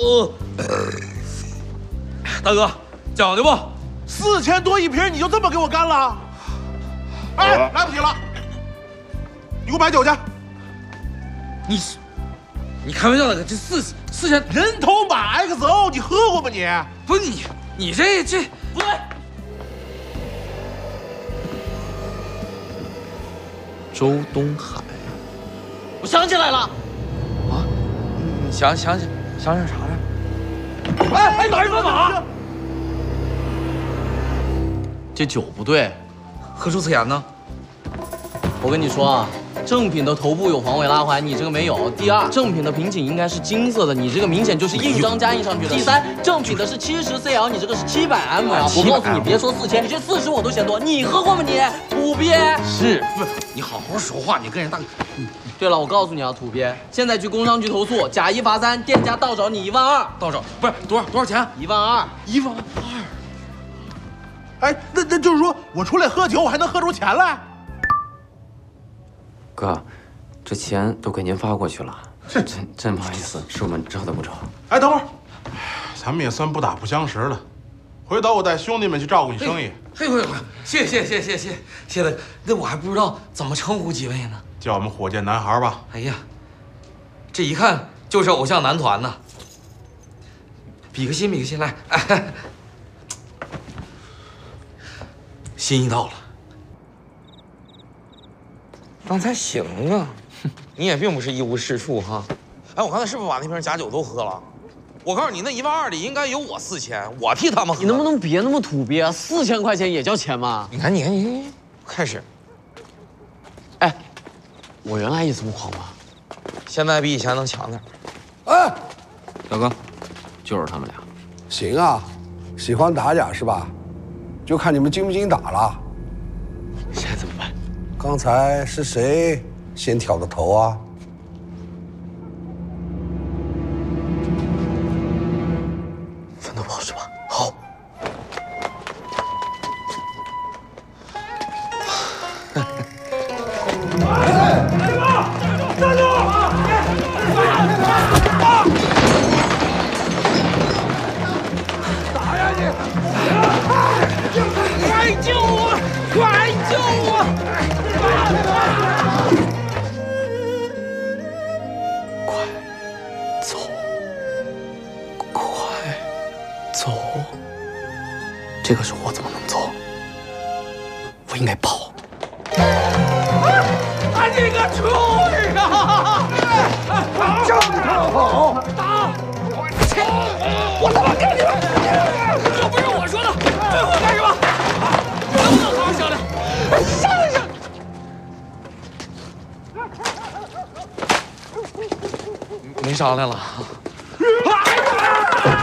大哥，讲究不 ？4000多一瓶，你就这么给我干了？哎，来不及了，你给我买酒去。 你开玩笑的，这4000 人头马 XO， 你喝过吗你？ 不是你这不对。 周东海， 我想起来了。 啊？你想起啥来？ 哎，哪人干嘛？ 这酒不对， 何出此言呢？ 我跟你说啊，正品的头部有黄尾拉环，你这个没有。第二，正品的瓶颈应该是金色的，你这个明显就是印章加印上去的。第三，正品的是70CL，你这个是700 ml。我告诉你，别说4000，你这40我都嫌多。你喝过吗你？土鳖！ 是，不是你好好说话，你跟人大哥。 对了，我告诉你啊，土鳖，现在去工商局投诉，假1罚3，店家倒找你12000。 倒找不是多少钱 ？12000。 哎，那就是说我出来喝酒，我还能喝出钱来？ 哥，这钱都给您发过去了，真不好意思，是我们招的不周。 哎，等会儿，咱们也算不打不相识了。回头我带兄弟们去照顾你生意。 嘿，谢谢大哥，那我还不知道怎么称呼几位呢。 叫我们火箭男孩吧。 哎呀，这一看就是偶像男团呐。比个心来，哎，心意到了。刚才行啊，你也并不是一无是处哈。哎，我刚才是不是把那瓶假酒都喝了？我告诉你，那12000里应该有我4000，我替他们喝。 你能不能别那么土鳖啊？4000块钱也叫钱吗？ 你看，开始。 哎，我原来也这么狂吗？ 现在比以前能强点。 哎， 大哥，就是他们俩。 行啊，喜欢打架是吧？就看你们精不精打了。 现在怎么办？ 刚才是谁先挑的头啊？ 分头跑是吧？好。 快救我！快救我！ 快走！这个时候我怎么能走？我应该跑。 你个畜生啊！ 正常跑！ 打！我他妈跟你们！这不是我说的，最后干什么？能不能好好商量？商量！ 没商量了。